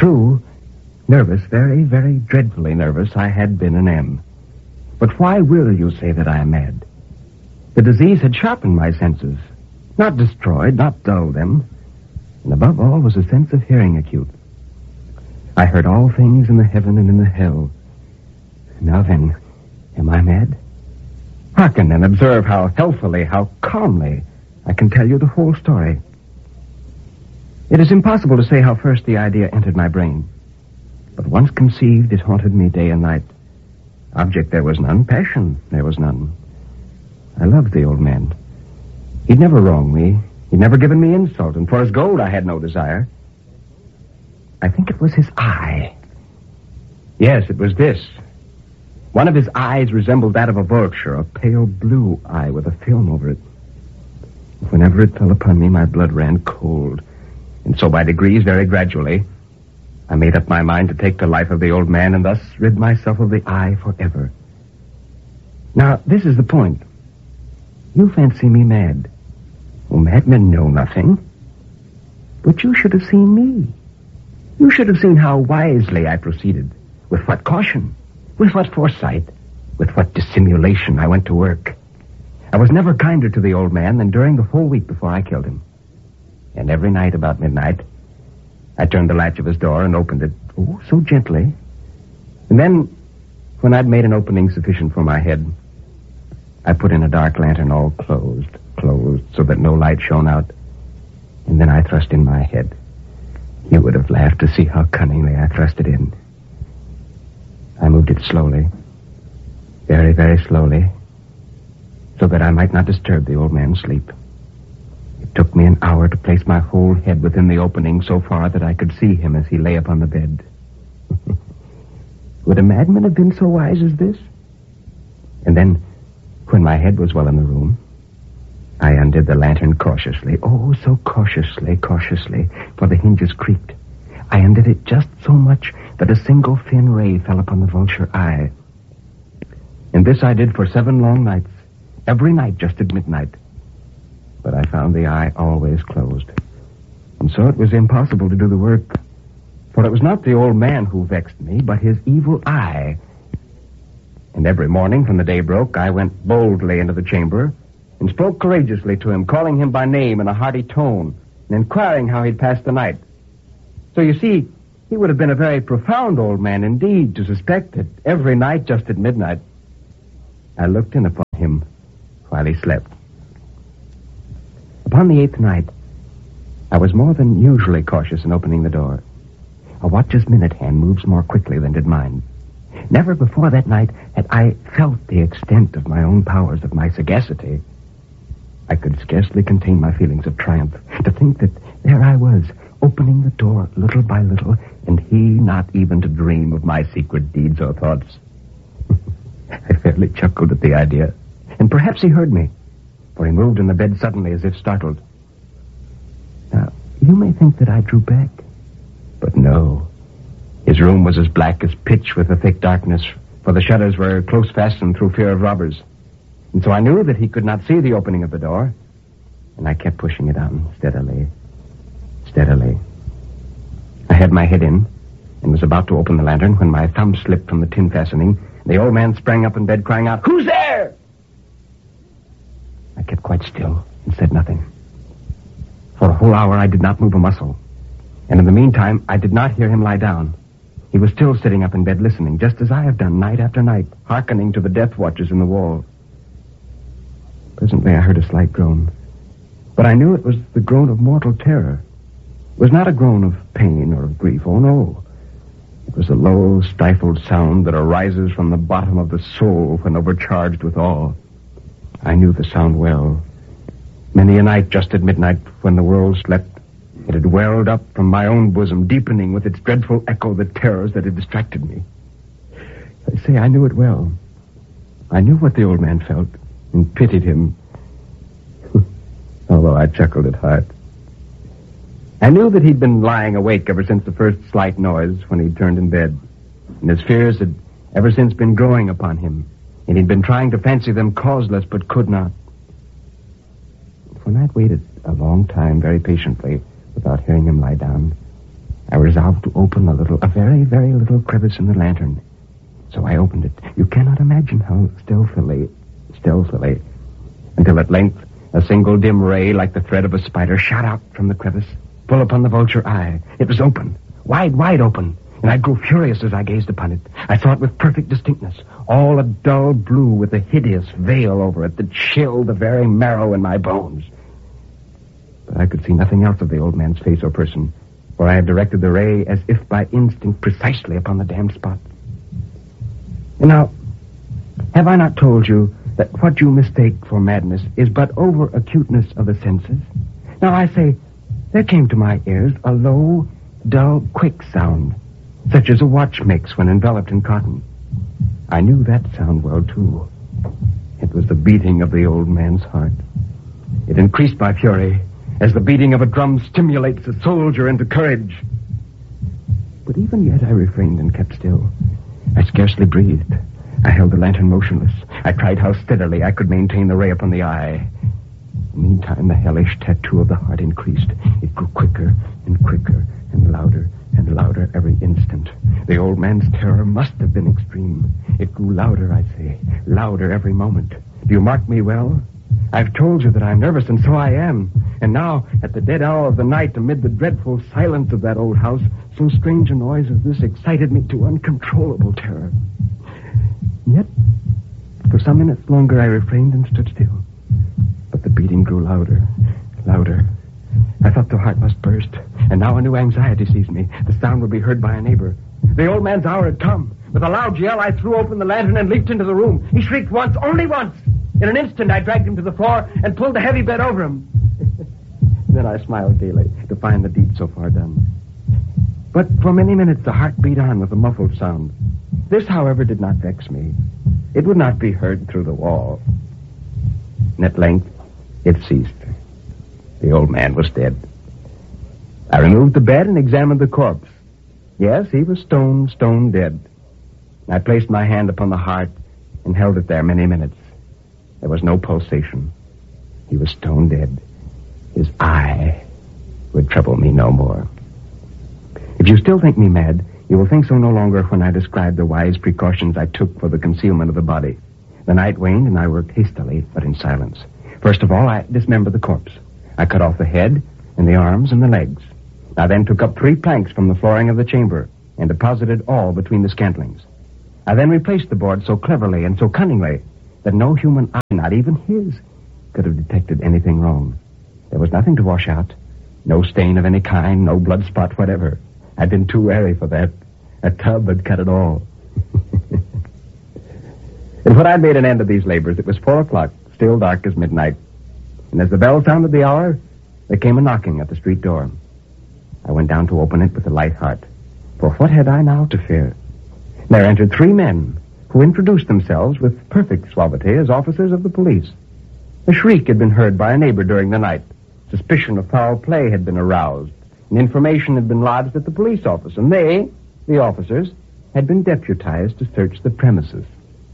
True, nervous, very, very dreadfully nervous, I had been an M. But why will you say that I am mad? The disease had sharpened my senses, not destroyed, not dulled them. And above all was a sense of hearing acute. I heard all things in the heaven and in the hell. Now then, am I mad? Hearken and observe how healthily, how calmly I can tell you the whole story. It is impossible to say how first the idea entered my brain. But once conceived, it haunted me day and night. Object there was none, passion there was none. I loved the old man. He'd never wronged me. He'd never given me insult, and for his gold I had no desire. I think it was his eye. Yes, it was this. One of his eyes resembled that of a vulture, a pale blue eye with a film over it. Whenever it fell upon me, my blood ran cold. And so by degrees, very gradually, I made up my mind to take the life of the old man and thus rid myself of the eye forever. Now, this is the point. You fancy me mad. Well, madmen know nothing. But you should have seen me. You should have seen how wisely I proceeded, with what caution, with what foresight, with what dissimulation I went to work. I was never kinder to the old man than during the whole week before I killed him. And every night about midnight, I turned the latch of his door and opened it, oh, so gently. And then, when I'd made an opening sufficient for my head, I put in a dark lantern all closed, so that no light shone out. And then I thrust in my head. You would have laughed to see how cunningly I thrust it in. I moved it slowly, very, very slowly, so that I might not disturb the old man's sleep. It took me an hour to place my whole head within the opening so far that I could see him as he lay upon the bed. Would a madman have been so wise as this? And then, when my head was well in the room, I undid the lantern cautiously, oh, so cautiously, for the hinges creaked. I undid it just so much that a single thin ray fell upon the vulture eye. And this I did for 7 long nights, every night just at midnight. But I found the eye always closed. And so it was impossible to do the work. For it was not the old man who vexed me, but his evil eye. And every morning when the day broke, I went boldly into the chamber and spoke courageously to him, calling him by name in a hearty tone and inquiring how he'd passed the night. So you see, he would have been a very profound old man indeed to suspect that every night just at midnight I looked in upon him while he slept. Upon the 8th night, I was more than usually cautious in opening the door. A watch's minute hand moves more quickly than did mine. Never before that night had I felt the extent of my own powers, of my sagacity. I could scarcely contain my feelings of triumph to think that there I was, opening the door little by little, and he not even to dream of my secret deeds or thoughts. I fairly chuckled at the idea, and perhaps he heard me, for he moved in the bed suddenly as if startled. Now, you may think that I drew back, but no. His room was as black as pitch with a thick darkness, for the shutters were close fastened through fear of robbers. And so I knew that he could not see the opening of the door, and I kept pushing it on steadily. I had my head in and was about to open the lantern when my thumb slipped from the tin fastening. The old man sprang up in bed crying out, "Who's there?" I kept quite still and said nothing. For a whole hour I did not move a muscle. And in the meantime, I did not hear him lie down. He was still sitting up in bed listening, just as I have done night after night, hearkening to the death watches in the wall. Presently I heard a slight groan. But I knew it was the groan of mortal terror. It was not a groan of pain or of grief. Oh, no. It was a low, stifled sound that arises from the bottom of the soul when overcharged with awe. I knew the sound well. Many a night just at midnight when the world slept, it had welled up from my own bosom, deepening with its dreadful echo the terrors that had distracted me. I say I knew it well. I knew what the old man felt and pitied him, although I chuckled at heart. I knew that he'd been lying awake ever since the first slight noise when he turned in bed, and his fears had ever since been growing upon him, and he'd been trying to fancy them causeless but could not. When I'd waited a long time very patiently without hearing him lie down, I resolved to open a very, very little crevice in the lantern. So I opened it. You cannot imagine how stealthily, until at length a single dim ray, like the thread of a spider, shot out from the crevice, full upon the vulture eye. It was open, wide open, and I grew furious as I gazed upon it. I saw it with perfect distinctness, all a dull blue with a hideous veil over it that chilled the very marrow in my bones. But I could see nothing else of the old man's face or person, for I had directed the ray as if by instinct precisely upon the damned spot. And now, have I not told you that what you mistake for madness is but over-acuteness of the senses? Now I say, there came to my ears a low, dull, quick sound, such as a watch makes when enveloped in cotton. I knew that sound well, too. It was the beating of the old man's heart. It increased my fury, as the beating of a drum stimulates a soldier into courage. But even yet I refrained and kept still. I scarcely breathed. I held the lantern motionless. I tried how steadily I could maintain the ray upon the eye. Meantime, the hellish tattoo of the heart increased. It grew quicker and quicker and louder every instant. The old man's terror must have been extreme. It grew louder, I say, louder every moment. Do you mark me well? I've told you that I'm nervous, and so I am. And now, at the dead hour of the night, amid the dreadful silence of that old house, so strange a noise as this excited me to uncontrollable terror. Yet, for some minutes longer, I refrained and stood still. But the beating grew louder. I thought the heart must burst, and now a new anxiety seized me. The sound would be heard by a neighbor. The old man's hour had come. With a loud yell, I threw open the lantern and leaped into the room. He shrieked once, only once. In an instant, I dragged him to the floor and pulled the heavy bed over him. Then I smiled gaily to find the deed so far done. But for many minutes, the heart beat on with a muffled sound. This, however, did not vex me. It would not be heard through the wall. And at length, it ceased. The old man was dead. I removed the bed and examined the corpse. Yes, he was stone dead. I placed my hand upon the heart and held it there many minutes. There was no pulsation. He was stone dead. His eye would trouble me no more. If you still think me mad, you will think so no longer when I describe the wise precautions I took for the concealment of the body. The night waned, and I worked hastily, but in silence. First of all, I dismembered the corpse. I cut off the head and the arms and the legs. I then took up 3 planks from the flooring of the chamber and deposited all between the scantlings. I then replaced the board so cleverly and so cunningly that no human eye, not even his, could have detected anything wrong. There was nothing to wash out, no stain of any kind, no blood spot whatever. I'd been too wary for that. A tub had cut it all. And when I'd made an end of these labors, it was 4 o'clock, still dark as midnight. And as the bell sounded the hour, there came a knocking at the street door. I went down to open it with a light heart. For what had I now to fear? There entered 3 men who introduced themselves with perfect suavity as officers of the police. A shriek had been heard by a neighbor during the night. Suspicion of foul play had been aroused. And information had been lodged at the police office. And they, the officers, had been deputized to search the premises.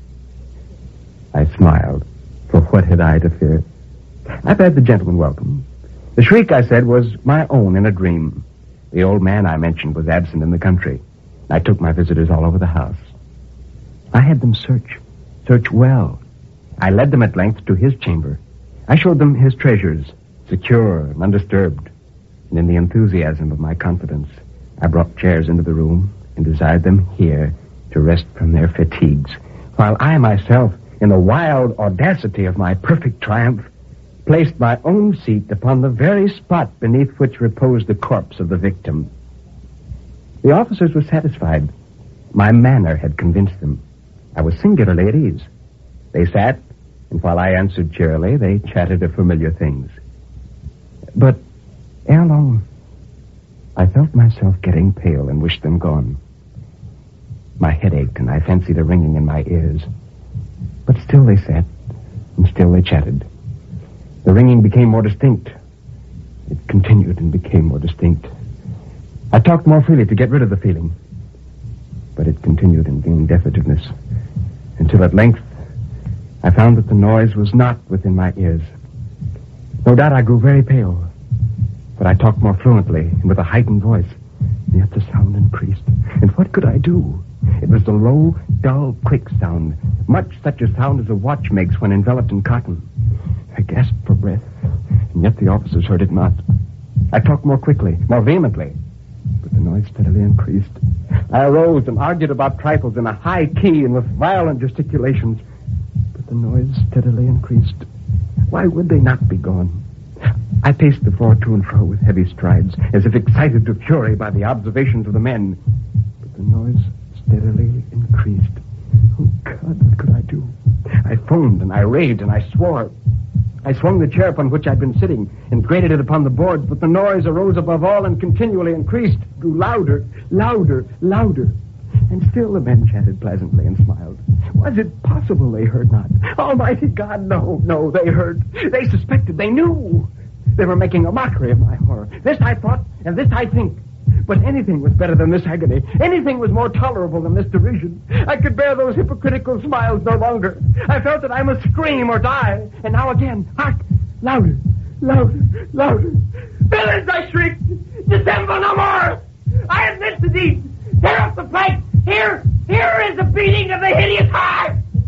I smiled. For what had I to fear? I bade the gentleman welcome. The shriek, I said, was my own in a dream. The old man I mentioned was absent in the country. I took my visitors all over the house. I had them search well. I led them at length to his chamber. I showed them his treasures, secure and undisturbed. And in the enthusiasm of my confidence, I brought chairs into the room and desired them here to rest from their fatigues, while I myself, in the wild audacity of my perfect triumph, placed my own seat upon the very spot beneath which reposed the corpse of the victim. The officers were satisfied. My manner had convinced them. I was singularly at ease. They sat, and while I answered cheerily, they chatted of familiar things. But ere long, I felt myself getting pale and wished them gone. My head ached, and I fancied a ringing in my ears. But still they sat, and still they chatted. The ringing became more distinct. It continued and became more distinct. I talked more freely to get rid of the feeling. But it continued and gained definitiveness, until at length I found that the noise was not within my ears. No doubt I grew very pale, but I talked more fluently and with a heightened voice. Yet the sound increased. And what could I do? It was the low, dull, quick sound, much such a sound as a watch makes when enveloped in cotton. I gasped for breath, and yet the officers heard it not. I talked more quickly, more vehemently, but the noise steadily increased. I arose and argued about trifles in a high key and with violent gesticulations, but the noise steadily increased. Why would they not be gone? I paced the floor to and fro with heavy strides, as if excited to fury by the observations of the men, but the noise steadily increased. Oh, God, what could I do? I foamed and I raved and I swore. I swung the chair upon which I'd been sitting and grated it upon the boards, but the noise arose above all and continually increased, grew louder, louder, louder. And still the men chatted pleasantly and smiled. Was it possible they heard not? Almighty God, no, they heard. They suspected, they knew. They were making a mockery of my horror. This I thought, and this I think. But anything was better than this agony. Anything was more tolerable than this derision. I could bear those hypocritical smiles no longer. I felt that I must scream or die. And now again, hark! Louder, louder, louder. Villains, I shrieked! Dissemble no more! I admit the deed! Tear up the plank! Here is the beating of the hideous heart!